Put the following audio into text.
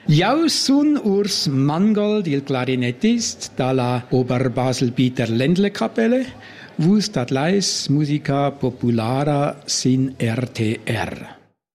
Eu sun Urs Mangold, il clarinettist dalla Oberbasel-Bieter Ländle-Kapelle, wo stat leis musica populara sin RTR.